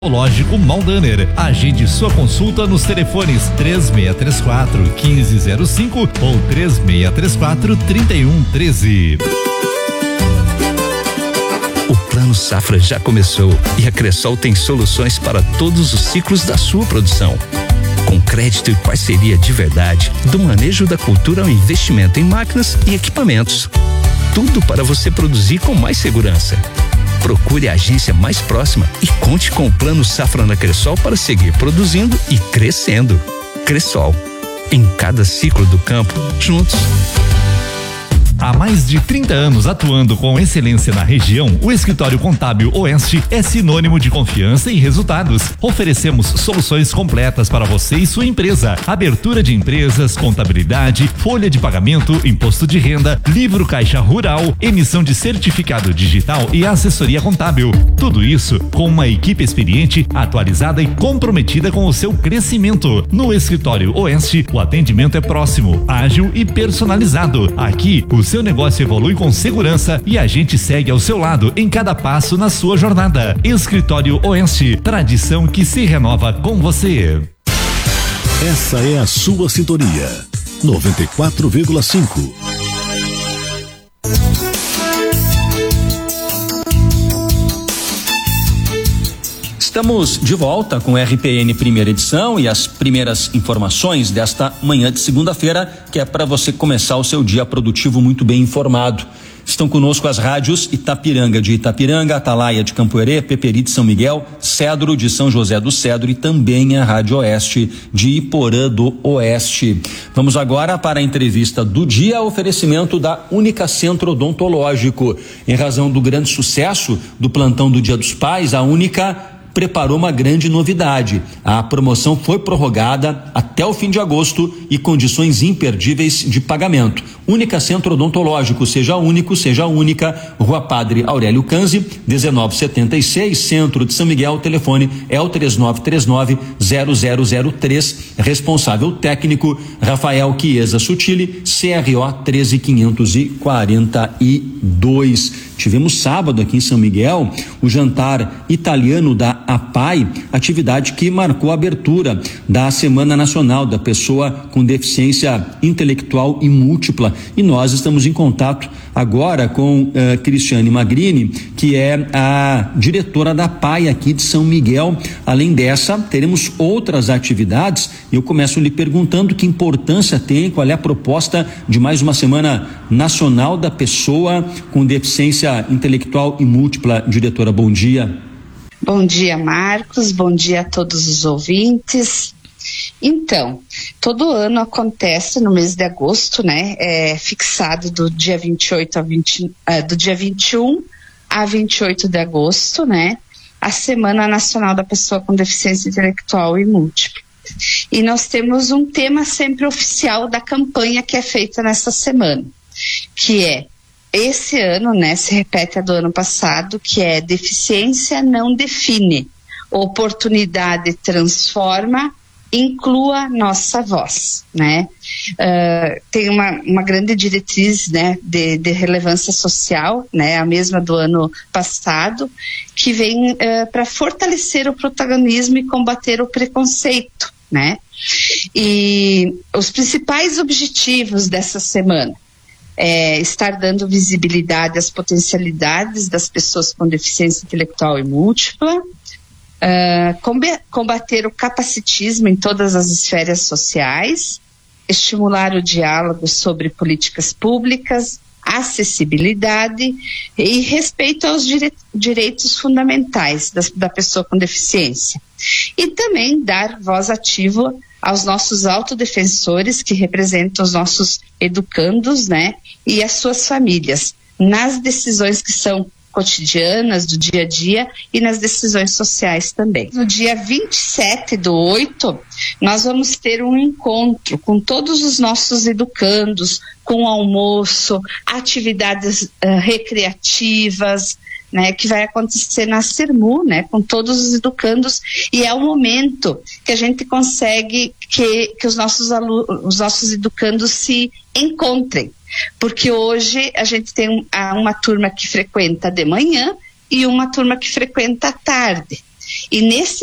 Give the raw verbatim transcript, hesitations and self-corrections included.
Lógico Maldaner. Agende sua consulta nos telefones três seis três quatro, um cinco zero cinco ou três seis três quatro, três um um três. O Plano Safra já começou e a Cressol tem soluções para todos os ciclos da sua produção. Com crédito e parceria de verdade, do manejo da cultura ao investimento em máquinas e equipamentos. Tudo para você produzir com mais segurança. Procure a agência mais próxima e conte com o Plano Safra na Cressol para seguir produzindo e crescendo. Cressol, em cada ciclo do campo, juntos. Há mais de trinta anos atuando com excelência na região, o Escritório Contábil Oeste é sinônimo de confiança e resultados. Oferecemos soluções completas para você e sua empresa. Abertura de empresas, contabilidade, folha de pagamento, imposto de renda, livro caixa rural, emissão de certificado digital e assessoria contábil. Tudo isso com uma equipe experiente, atualizada e comprometida com o seu crescimento. No Escritório Oeste, o atendimento é próximo, ágil e personalizado. Aqui, o seu negócio evolui com segurança e a gente segue ao seu lado em cada passo na sua jornada. Escritório Oeste, tradição que se renova com você. Essa é a sua sintonia, noventa e quatro vírgula cinco. Estamos de volta com o R P N primeira edição e as primeiras informações desta manhã de segunda-feira, que é para você começar o seu dia produtivo muito bem informado. Estão conosco as rádios Itapiranga de Itapiranga, Atalaia de Campoerê, Peperi de São Miguel, Cedro de São José do Cedro e também a Rádio Oeste de Iporã do Oeste. Vamos agora para a entrevista do dia, oferecimento da Única Centro Odontológico. Em razão do grande sucesso do plantão do Dia dos Pais, a Única preparou uma grande novidade. A promoção foi prorrogada até o fim de agosto e condições imperdíveis de pagamento. Única Centro Odontológico, seja único, seja única, Rua Padre Aurélio Canzi, dezenove setenta e seis, Centro de São Miguel. O telefone é o três nove três nove, zero zero zero três. Responsável técnico Rafael Chiesa Sutili, C R O treze quinhentos e quarenta e dois. Tivemos sábado aqui em São Miguel o jantar italiano da A P A I, atividade que marcou a abertura da Semana Nacional da Pessoa com Deficiência Intelectual e Múltipla. E nós estamos em contato agora com uh, Cristiane Magrini, que é a diretora da A P A I aqui de São Miguel. Além dessa, teremos outras atividades. Eu começo lhe perguntando que importância tem, qual é a proposta de mais uma Semana Nacional da Pessoa com Deficiência Intelectual e Múltipla. Diretora, bom dia. Bom dia, Marcos, bom dia a todos os ouvintes. Então, todo ano acontece no mês de agosto, né, é fixado do dia vinte e oito a vinte, uh, do dia vinte e um a vinte e oito de agosto, né, a Semana Nacional da Pessoa com Deficiência Intelectual e Múltipla. E nós temos um tema sempre oficial da campanha que é feita nessa semana, que é esse ano, né, se repete a do ano passado, que é deficiência não define, oportunidade transforma, inclua nossa voz, né? Uh, tem uma, uma grande diretriz, né, de, de relevância social, né, a mesma do ano passado, que vem uh, para fortalecer o protagonismo e combater o preconceito, né? E os principais objetivos dessa semana é estar dando visibilidade às potencialidades das pessoas com deficiência intelectual e múltipla, uh, combater o capacitismo em todas as esferas sociais, estimular o diálogo sobre políticas públicas, acessibilidade e respeito aos dire- direitos fundamentais das, da pessoa com deficiência. E também dar voz ativa aos nossos autodefensores, que representam os nossos educandos, né, e as suas famílias, nas decisões que são cotidianas, do dia a dia e nas decisões sociais também. No dia vinte e sete do oito, nós vamos ter um encontro com todos os nossos educandos, com almoço, atividades uh, recreativas, né, que vai acontecer na Sermu, né, com todos os educandos, e é o momento que a gente consegue que, que os nossos alunos, os nossos educandos se encontrem, porque hoje a gente tem uma turma que frequenta de manhã e uma turma que frequenta à tarde. E nesse